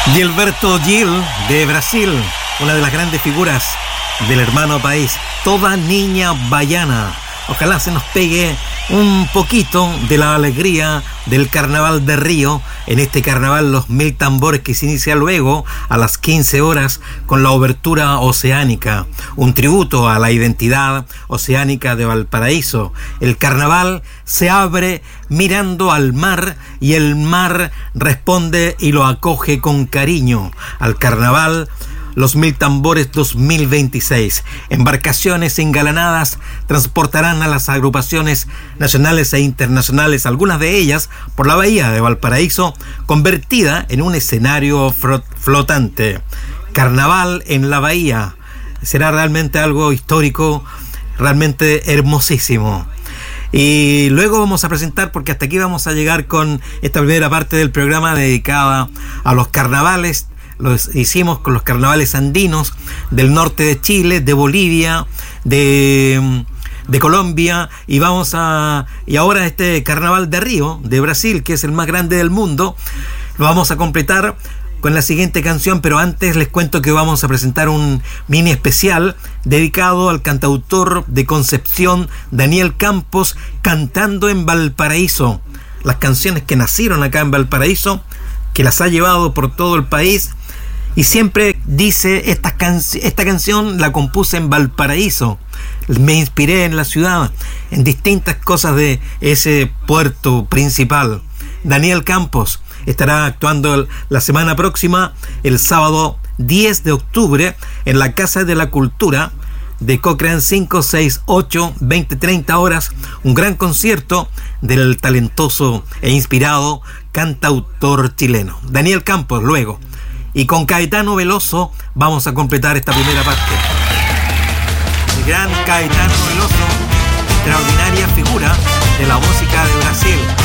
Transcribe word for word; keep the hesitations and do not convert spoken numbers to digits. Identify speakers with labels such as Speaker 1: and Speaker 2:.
Speaker 1: Gilberto Gil, de Brasil, una de las grandes figuras del hermano país. Toda niña baiana. Ojalá se nos pegue un poquito de la alegría del Carnaval de Río. En este carnaval, los mil tambores, que se inicia luego a las quince horas con la obertura oceánica, un tributo a la identidad oceánica de Valparaíso. El carnaval se abre mirando al mar y el mar responde y lo acoge con cariño. Al carnaval, los Mil Tambores dos mil veintiséis. Embarcaciones engalanadas transportarán a las agrupaciones nacionales e internacionales, algunas de ellas por la bahía de Valparaíso, convertida en un escenario flotante. Carnaval en la bahía. Será realmente algo histórico, realmente hermosísimo. Y luego vamos a presentar, porque hasta aquí vamos a llegar con esta primera parte del programa dedicada a los carnavales. Los hicimos con los carnavales andinos del norte de Chile, de Bolivia, de, de Colombia, y vamos a y ahora este carnaval de Río, de Brasil, que es el más grande del mundo, lo vamos a completar con la siguiente canción. Pero antes les cuento que vamos a presentar un mini especial dedicado al cantautor de Concepción, Daniel Campos, cantando en Valparaíso. Las canciones que nacieron acá en Valparaíso, que las ha llevado por todo el país. Y siempre dice, esta, canc- esta canción la compuse en Valparaíso. Me inspiré en la ciudad, en distintas cosas de ese puerto principal. Daniel Campos estará actuando la semana próxima, el sábado diez de octubre, en la Casa de la Cultura de Cochrane cinco seis ocho, veinte treinta horas. Un gran concierto del talentoso e inspirado cantautor chileno Daniel Campos. Luego, y con Caetano Veloso, vamos a completar esta primera parte. El gran Caetano Veloso, extraordinaria figura de la música de Brasil.